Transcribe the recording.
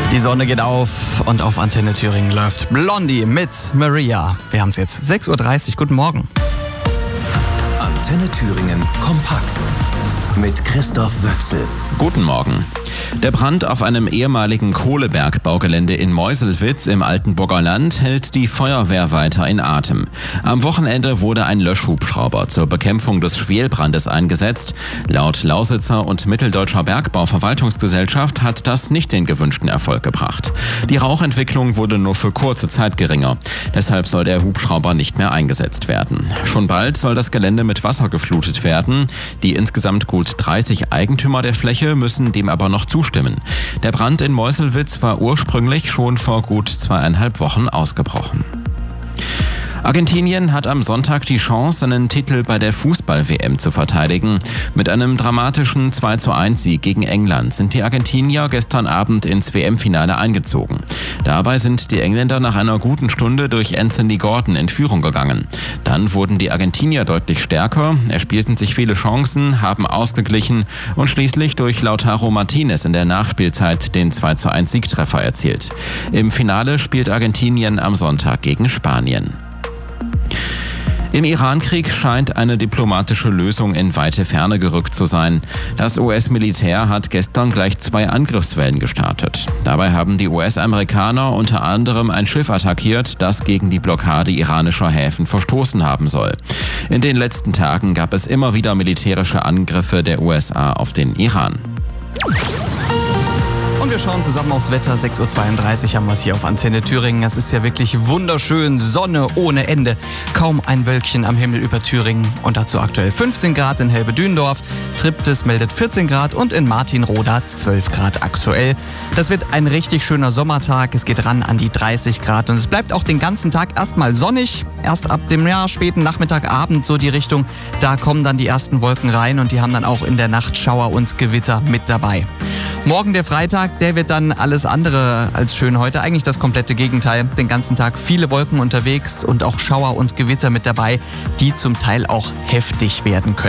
Die Sonne geht auf und auf Antenne Thüringen läuft Blondie mit Maria. Wir haben es jetzt 6.30 Uhr. Guten Morgen. Antenne Thüringen kompakt mit Christoph Wöchsel. Guten Morgen. Der Brand auf einem ehemaligen Kohlebergbaugelände in Meuselwitz im Altenburger Land hält die Feuerwehr weiter in Atem. Am Wochenende wurde ein Löschhubschrauber zur Bekämpfung des Schwelbrandes eingesetzt. Laut Lausitzer und Mitteldeutscher Bergbauverwaltungsgesellschaft hat das nicht den gewünschten Erfolg gebracht. Die Rauchentwicklung wurde nur für kurze Zeit geringer. Deshalb soll der Hubschrauber nicht mehr eingesetzt werden. Schon bald soll das Gelände mit Wasser geflutet werden. Die insgesamt gut 30 Eigentümer der Fläche müssen dem aber noch zustimmen. Der Brand in Meuselwitz war ursprünglich schon vor gut 2,5 Wochen ausgebrochen. Argentinien hat am Sonntag die Chance, seinen Titel bei der Fußball-WM zu verteidigen. Mit einem dramatischen 2:1-Sieg gegen England sind die Argentinier gestern Abend ins WM-Finale eingezogen. Dabei sind die Engländer nach einer guten Stunde durch Anthony Gordon in Führung gegangen. Dann wurden die Argentinier deutlich stärker, erspielten sich viele Chancen, haben ausgeglichen und schließlich durch Lautaro Martinez in der Nachspielzeit den 2:1-Siegtreffer erzielt. Im Finale spielt Argentinien am Sonntag gegen Spanien. Im Iran-Krieg scheint eine diplomatische Lösung in weite Ferne gerückt zu sein. Das US-Militär hat gestern gleich 2 Angriffswellen gestartet. Dabei haben die US-Amerikaner unter anderem ein Schiff attackiert, das gegen die Blockade iranischer Häfen verstoßen haben soll. In den letzten Tagen gab es immer wieder militärische Angriffe der USA auf den Iran. Und wir schauen zusammen aufs Wetter. 6.32 Uhr haben wir es hier auf Antenne Thüringen. Es ist ja wirklich wunderschön, Sonne ohne Ende. Kaum ein Wölkchen am Himmel über Thüringen. Und dazu aktuell 15 Grad in Helbe-Dündorf. Triptis meldet 14 Grad und in Martinroda 12 Grad aktuell. Das wird ein richtig schöner Sommertag. Es geht ran an die 30 Grad und es bleibt auch den ganzen Tag erstmal sonnig. Erst ab dem späten Nachmittag, Abend so die Richtung. Da kommen dann die ersten Wolken rein und die haben dann auch in der Nacht Schauer und Gewitter mit dabei. Morgen der Freitag, der wird dann alles andere als schön heute. Eigentlich das komplette Gegenteil. Den ganzen Tag viele Wolken unterwegs und auch Schauer und Gewitter mit dabei, die zum Teil auch heftig werden können.